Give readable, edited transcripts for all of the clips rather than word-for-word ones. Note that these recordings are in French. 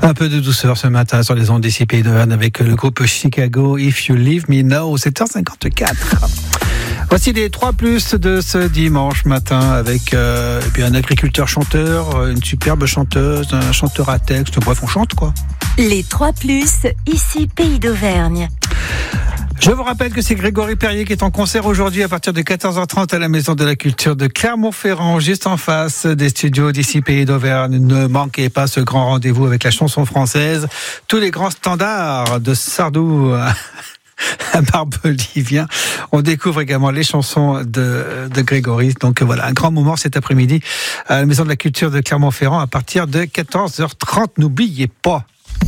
Un peu de douceur ce matin sur les ondes d'ici Pays d'Auvergne avec le groupe Chicago, If You Leave Me Now, 7h54. Voici les 3+ de ce dimanche matin avec un agriculteur chanteur, une superbe chanteuse, un chanteur à texte, bref on chante quoi. Les 3+, ici Pays d'Auvergne. Je vous rappelle que c'est Grégory Perrier qui est en concert aujourd'hui à partir de 14h30 à la Maison de la Culture de Clermont-Ferrand, juste en face des studios d'ici Pays d'Auvergne. Ne manquez pas ce grand rendez-vous avec la chanson française, tous les grands standards de Sardou à Barbelivien. On découvre également les chansons de Grégory. Donc voilà, un grand moment cet après-midi à la Maison de la Culture de Clermont-Ferrand à partir de 14h30. N'oubliez pas.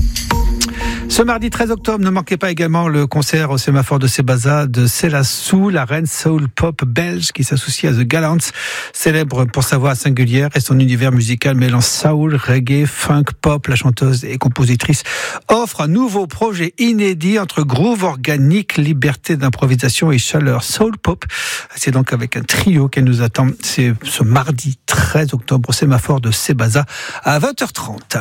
Ce mardi 13 octobre, ne manquez pas également le concert au sémaphore de Sébaza de Célassou, la reine soul pop belge qui s'associe à The Gallants, célèbre pour sa voix singulière et son univers musical mêlant soul, reggae, funk, pop. La chanteuse et compositrice offre un nouveau projet inédit entre groove organique, liberté d'improvisation et chaleur soul pop. C'est donc avec un trio qu'elle nous attend. C'est ce mardi 13 octobre au sémaphore de Sébaza à 20h30.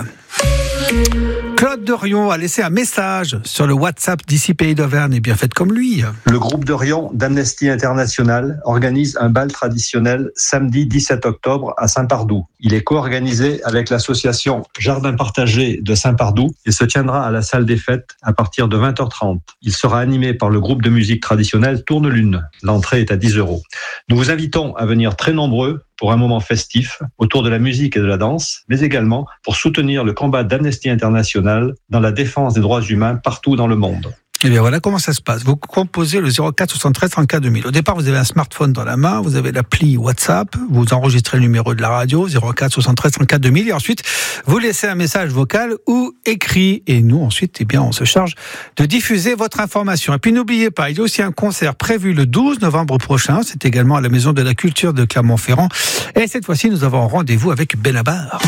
Claude Dorion a laissé un message sur le WhatsApp d'ici Pays d'Auvergne, et bien faites comme lui. Le groupe Dorion d'Amnesty International organise un bal traditionnel samedi 17 octobre à Saint-Pardoux. Il est co-organisé avec l'association Jardin Partagé de Saint-Pardoux et se tiendra à la salle des fêtes à partir de 20h30. Il sera animé par le groupe de musique traditionnelle Tourne-Lune. L'entrée est à 10 €. Nous vous invitons à venir très nombreux pour un moment festif autour de la musique et de la danse, mais également pour soutenir le combat d'Amnesty International dans la défense des droits humains partout dans le monde. Et bien voilà comment ça se passe. Vous composez le 04 73 34 2000. Au départ, vous avez un smartphone dans la main, vous avez l'appli WhatsApp, vous enregistrez le numéro de la radio 04 73 34 2000 et ensuite vous laissez un message vocal ou écrit et nous ensuite on se charge de diffuser votre information. Et puis n'oubliez pas, il y a aussi un concert prévu le 12 novembre prochain, c'est également à la Maison de la Culture de Clermont-Ferrand et cette fois-ci nous avons rendez-vous avec Benabar.